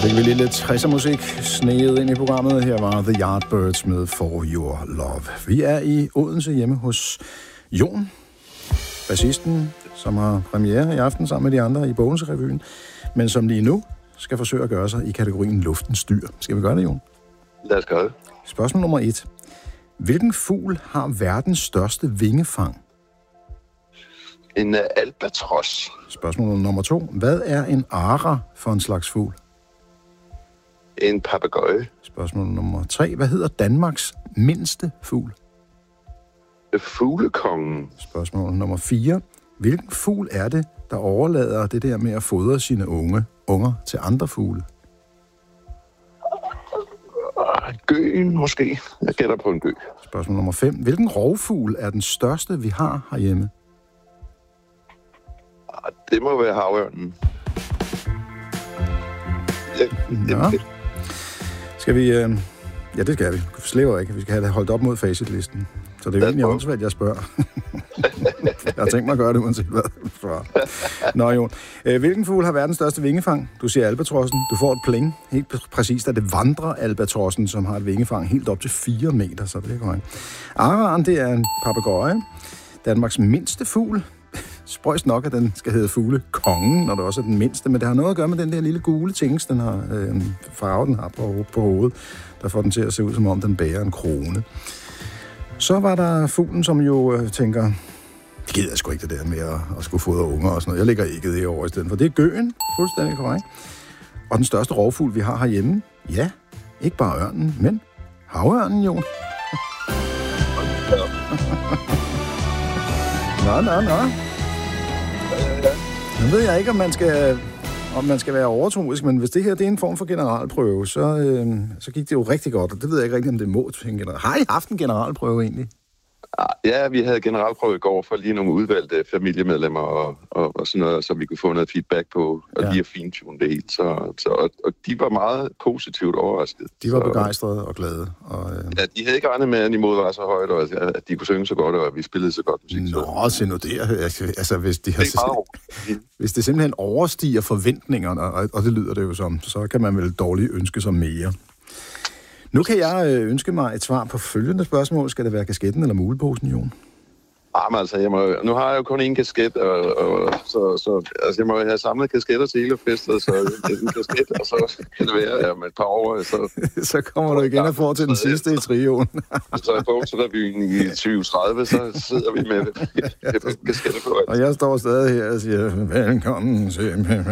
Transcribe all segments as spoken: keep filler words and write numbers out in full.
fik vi lige lidt tresser-musik sneget ind i programmet. Her var The Yardbirds med For Your Love. Vi er i Odense hjemme hos Jon, bassisten, som har premiere i aften sammen med de andre i Bogense-revyen, men som lige nu skal forsøge at gøre sig i kategorien Luftens dyr. Skal vi gøre det, Jon? Lad os gøre det. Spørgsmål nummer et. Hvilken fugl har verdens største vingefang? En uh, albatros. Spørgsmål nummer to. Hvad er en ara for en slags fugl? En papegøje. Spørgsmål nummer tre. Hvad hedder Danmarks mindste fugl? Fuglekongen. Spørgsmål nummer fire. Hvilken fugl er det, der overlader det der med at fodre sine unge unger til andre fugle? Gøen måske. Jeg gætter på en gø. Spørgsmål nummer fem. Hvilken rovfugl er den største, vi har herhjemme? Det må være havørnen. Ja. ja. Skal vi... Øh... Ja, det skal vi. Du slæver ikke. Vi skal have det holdt op mod facitlisten. Så det er jo egentlig åndssvagt, jeg spørger. Jeg har tænkt mig at gøre det, uanset hvad. Nå, Jon. Hvilken fugl har verdens største vingefang? Du siger albatrossen. Du får et pling. Helt præcist er det vandrer albatrossen, som har et vingefang helt op til fire meter, så det er korrekt. Araen, det er en papegøje. Danmarks mindste fugl. Spøjst nok, at den skal hedde fuglekongen, når det også er den mindste, men det har noget at gøre med den der lille gule tings, den har øh, farve, den har på, på hovedet, der får den til at se ud, som om den bærer en krone. Så var der fuglen, som jo øh, tænker, det gider jeg sgu ikke det der med at, at skulle fodre unger og sådan noget. Jeg lægger ikke det over i stedet for. Det er gøen, fuldstændig korrekt. Og den største rovfugl, vi har herhjemme, ja, ikke bare ørnen, men havørnen, jo. Nå, nå, nå. Nu ved jeg ikke, om man skal, om man skal være overtroisk, men hvis det her det er en form for generalprøve, så, øh, så gik det jo rigtig godt, og det ved jeg ikke rigtig, om det er mod til en general. Har I haft en generalprøve egentlig? Ja, vi havde generalprøve i går for lige nogle udvalgte familiemedlemmer og, og, og sådan noget, så vi kunne få noget feedback på, og ja. Lige at fintune det helt. Så, så, og, og de var meget positivt overrasket. De var så, begejstrede og glade. Og, øh... Ja, de havde ikke regnet med, at niveauet var så højt, og at, at de kunne synge så godt, og at vi spillede så godt musik. Nå, se nu det. Altså, hvis, de har, det hvis det simpelthen overstiger forventningerne, og, og det lyder det jo som, så kan man vel dårligt ønske sig mere. Nu kan jeg ønske mig et svar på følgende spørgsmål. Skal det være kasketten eller muleposen, Jon? Jamen altså, jeg må, nu har jeg jo kun én kasket, og, og så, så altså, jeg må have samlet kasketter til hele festet, så en kasket, og så kan det være, at om et par år, så... så kommer du igen og får til den sidste i trioen. Så er Bogense-revyen i tyve tredive, så sidder vi med kasketter på. Og jeg står stadig her og siger, velkommen til...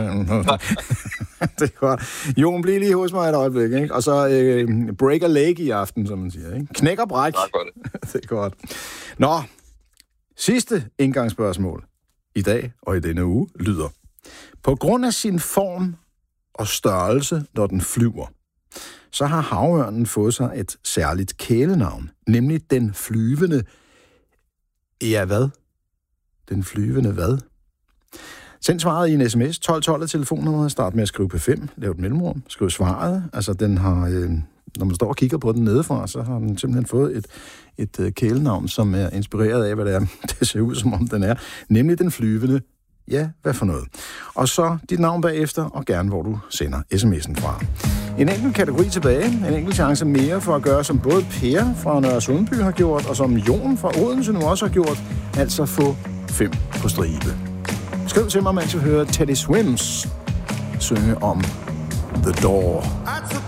Det er godt. Jon, bliv lige hos mig et øjeblik, ikke? Og så øh, break a leg i aften, som man siger, ikke? Knæk og bræk. Det er godt. Nå, sidste indgangsspørgsmål i dag og i denne uge lyder: på grund af sin form og størrelse, når den flyver, så har havørnen fået sig et særligt kælenavn, nemlig den flyvende... Ja, hvad? Den flyvende hvad? Send svaret i en sms, tolv tolv af telefonnummeret, start med at skrive P fem, lav et mellemrum, skriv svaret. Altså, den har, øh, når man står og kigger på den nedefra, så har den simpelthen fået et, et øh, kælenavn, som er inspireret af, hvad det er, det ser ud, som om den er. Nemlig den flyvende, ja, hvad for noget. Og så dit navn bagefter, og gerne hvor du sender sms'en fra. En enkelt kategori tilbage, en enkelt chance mere for at gøre, som både Per fra Nørre Sundby har gjort, og som Jon fra Odense nu også har gjort, altså få fem på stribe. Skriv til mig, mens jeg hører Teddy Swims synge om The Door.